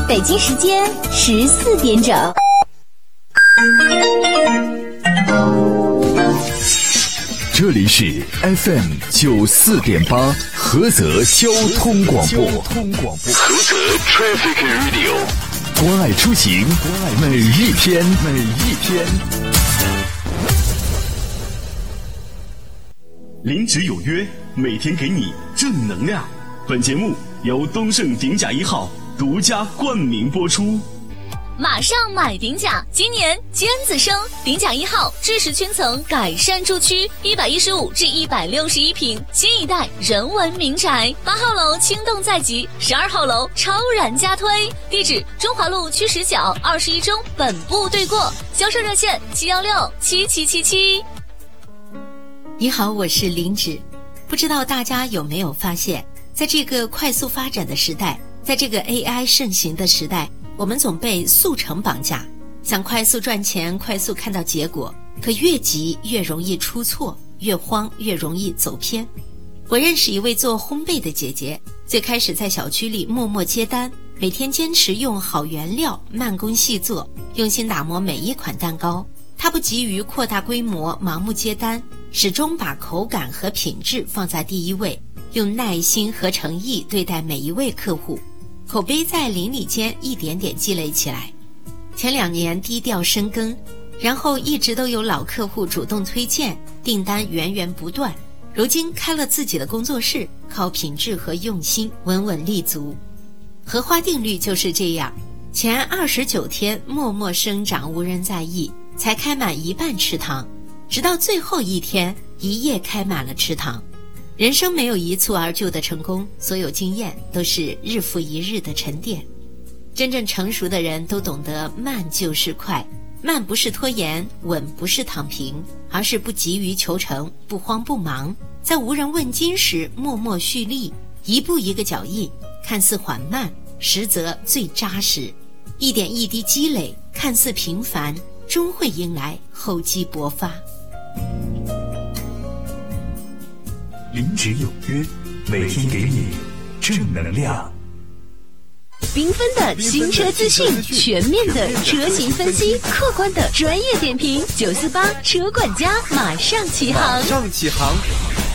北京时间14点整。 这里是 FM 94.8菏泽交通广播。菏泽 Traffic Radio， 关爱出行，每一天。 临职有约，每天给你正能量。本节目由东盛鼎甲1号独家冠名播出。 马上买鼎甲，今年尖子生，鼎甲1号智石圈层改善住区，115至161平，新一代人文民宅，8号楼轻动在即，12号楼超然加推，地址中华路区10角21中本部对过，销售热线7167777。 你好，我是林芷。不知道大家有没有发现，在这个快速发展的时代，在这个 AI 盛行的时代，我们总被速成绑架，想快速赚钱，快速看到结果，可越急越容易出错，越慌越容易走偏。我认识一位做烘焙的姐姐，最开始在小区里默默接单，每天坚持用好原料，慢工细作，用心打磨每一款蛋糕。她不急于扩大规模，盲目接单，始终把口感和品质放在第一位，用耐心和诚意对待每一位客户，口碑在邻里间一点点积累起来。前2年低调深耕，然后一直都有老客户主动推荐，订单源源不断。如今开了自己的工作室，靠品质和用心稳稳立足。荷花定律就是这样，前29天默默生长，无人在意，才开满1半池塘，直到最后1天1夜开满了池塘。人生没有一蹴而就的成功，所有经验都是日复一日的沉淀。真正成熟的人都懂得慢就是快，慢不是拖延，稳不是躺平，而是不急于求成，不慌不忙，在无人问津时默默蓄力，一步一个脚印，看似缓慢，实则最扎实。一点一滴积累，看似平凡，终会迎来厚积薄发。 临职有约，每天给你正能量。 缤纷的新车资讯，全面的车型分析，客观的专业点评，948车管家马上起航。